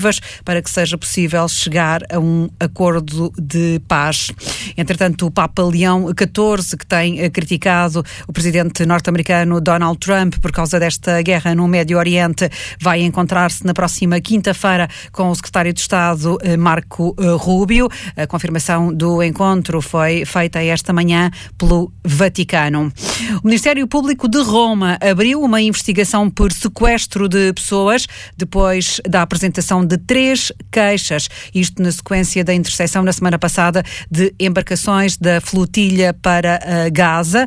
para que seja possível chegar a um acordo de paz. Entretanto, o Papa Leão XIV, que tem criticado o presidente norte-americano Donald Trump por causa desta guerra no Médio Oriente, vai encontrar-se na próxima quinta-feira com o secretário de Estado Marco Rubio. A confirmação do encontro foi feita esta manhã pelo Vaticano. O Ministério Público de Roma abriu uma investigação por sequestro de pessoas depois da apresentação de 3 queixas, isto na sequência da interseção na semana passada de embarcações da flotilha para Gaza,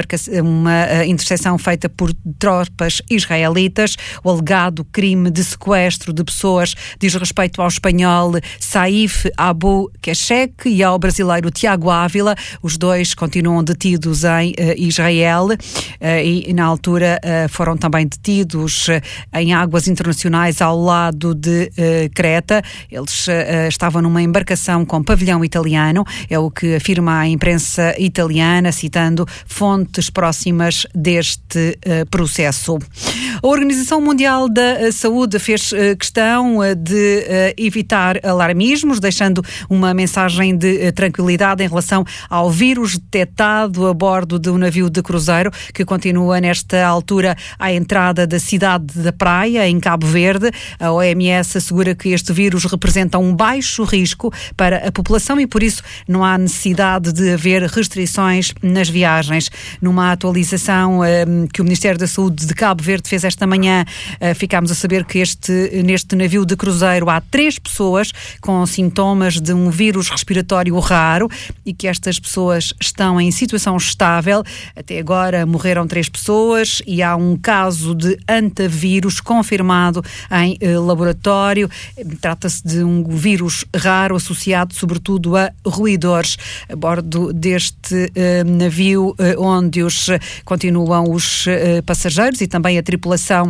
uma interseção feita por tropas israelitas. O alegado crime de sequestro de pessoas diz respeito ao espanhol Saif Abu Keshek e ao brasileiro Tiago Ávila. Os dois continuam detidos em Israel e na altura foram também detidos em águas internacionais ao lado de Creta. Eles estavam numa embarcação com pavilhão italiano, é o que afirma a imprensa italiana, citando fontes próximas deste processo. A Organização Mundial da Saúde fez questão de evitar alarmismos, deixando uma mensagem de tranquilidade em relação ao vírus detectado a bordo de um navio de cruzeiro que continua nesta altura à entrada da cidade da Praia, em Cabo Verde. A OMS assegura que este vírus representa um baixo risco para a população e, por isso, não há necessidade de haver restrições nas viagens. Numa atualização que o Ministério da Saúde de Cabo Verde fez esta manhã, ficámos a saber que neste navio de cruzeiro há 3 pessoas com sintomas de um vírus respiratório raro e que estas pessoas estão em situação estável. Até agora morreram 3 pessoas e há um caso de antavírus confirmado em laboratório. Trata-se de um vírus raro associado sobretudo a roedores. A bordo deste navio onde continuam os passageiros e também a tripulação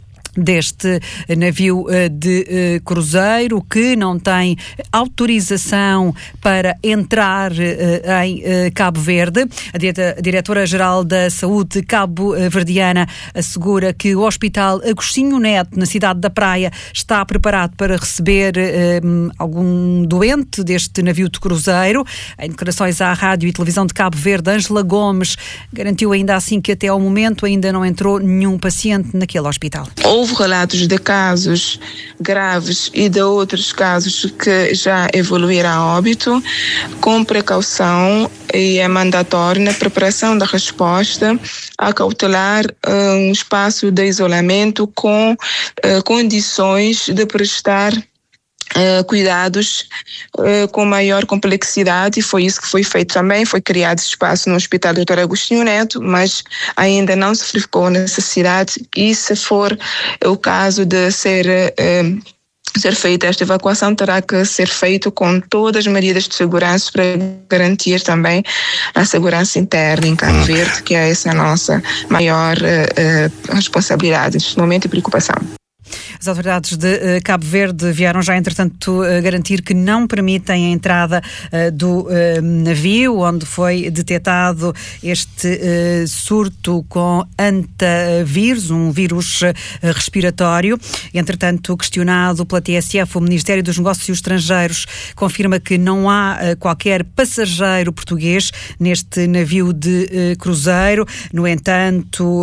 deste navio de cruzeiro, que não tem autorização para entrar em Cabo Verde. A Diretora-Geral da Saúde cabo-verdiana assegura que o Hospital Agostinho Neto, na cidade da Praia, está preparado para receber algum doente deste navio de cruzeiro. Em declarações à Rádio e Televisão de Cabo Verde, Ângela Gomes garantiu ainda assim que até ao momento ainda não entrou nenhum paciente naquele hospital. Houve relatos de casos graves e de outros casos que já evoluíram a óbito. Com precaução, e é mandatório na preparação da resposta a cautelar um espaço de isolamento com condições de prestar cuidados com maior complexidade, e foi isso que foi feito também. Foi criado espaço no Hospital Dr. Agostinho Neto, mas ainda não se verificou necessidade, e se for o caso de ser feita esta evacuação, terá que ser feito com todas as medidas de segurança para garantir também a segurança interna em Cabo Verde, que é essa a nossa maior responsabilidade neste momento e preocupação. As autoridades de Cabo Verde vieram já, entretanto, garantir que não permitem a entrada do navio onde foi detectado este surto com antavírus, um vírus respiratório. Entretanto, questionado pela TSF, o Ministério dos Negócios Estrangeiros confirma que não há qualquer passageiro português neste navio de cruzeiro. No entanto,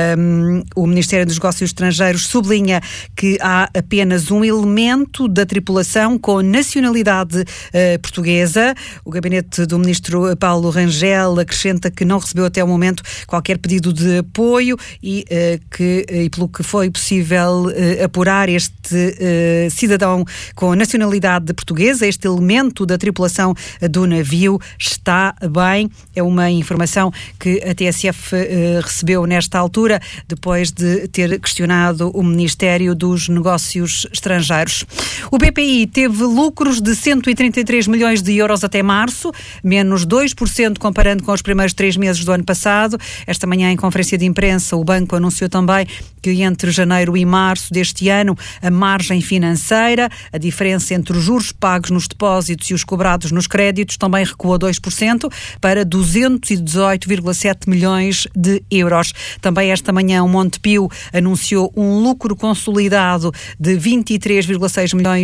o Ministério dos Negócios Estrangeiros sublinha que há apenas um elemento da tripulação com nacionalidade portuguesa. O gabinete do ministro Paulo Rangel acrescenta que não recebeu até o momento qualquer pedido de apoio e pelo que foi possível apurar, este cidadão com nacionalidade portuguesa, este elemento da tripulação do navio, está bem. É uma informação que a TSF recebeu nesta altura, depois de ter questionado o Ministério dos Negócios Estrangeiros. O BPI teve lucros de 133 milhões de euros até março, menos 2% comparando com os primeiros 3 meses do ano passado. Esta manhã, em conferência de imprensa, o banco anunciou também que entre janeiro e março deste ano, a margem financeira, a diferença entre os juros pagos nos depósitos e os cobrados nos créditos, também recuou 2% para 218,7 milhões de euros. Também esta manhã, o Montepio anunciou um lucro consolidado de 23,6 milhões